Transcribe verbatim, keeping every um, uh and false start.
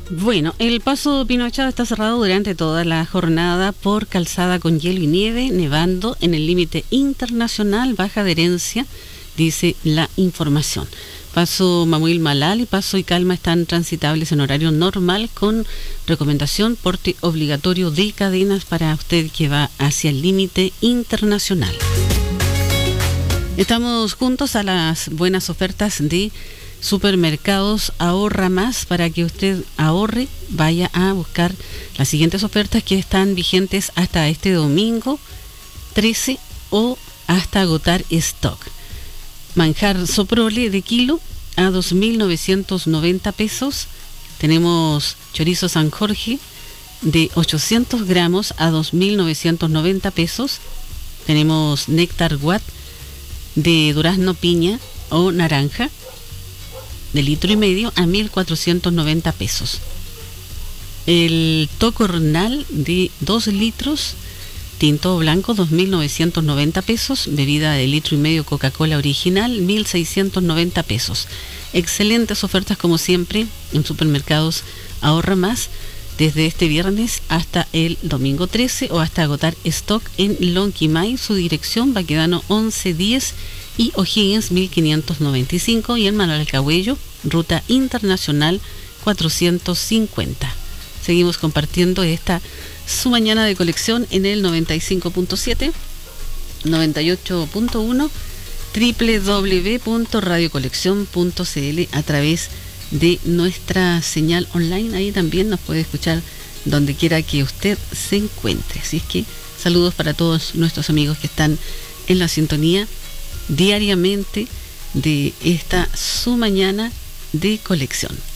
Bueno, el paso Pinochado está cerrado durante toda la jornada por calzada con hielo y nieve, nevando en el límite internacional, baja adherencia, dice la información. Paso Mamuil Malal y Paso y Calma están transitables en horario normal con recomendación porte obligatorio de cadenas para usted que va hacia el límite internacional. Estamos juntos a las buenas ofertas de Supermercados Ahorra Más para que usted ahorre. Vaya a buscar las siguientes ofertas que están vigentes hasta este domingo trece o hasta agotar stock. Manjar Soprole de kilo a dos mil novecientos noventa pesos. Tenemos chorizo San Jorge de ochocientos gramos a dos mil novecientos noventa pesos. Tenemos néctar Watt de durazno, piña o naranja de litro y medio a mil cuatrocientos noventa pesos. El tocornal de dos litros, tinto blanco, dos mil novecientos noventa pesos. Bebida de litro y medio Coca-Cola original, mil seiscientos noventa pesos. Excelentes ofertas como siempre en Supermercados Ahorra Más desde este viernes hasta el domingo trece o hasta agotar stock en Lonquimay. Su dirección Baquedano once diez y O'Higgins mil quinientos noventa y cinco, y en Manuel Alcahuello, Ruta Internacional cuatrocientos cincuenta. Seguimos compartiendo esta su mañana de colección en el noventa y cinco punto siete, noventa y ocho punto uno, doble u doble u doble u punto radio colección punto c l a través de nuestra señal online. Ahí también nos puede escuchar donde quiera que usted se encuentre. Así es que saludos para todos nuestros amigos que están en la sintonía diariamente de esta su mañana de colección.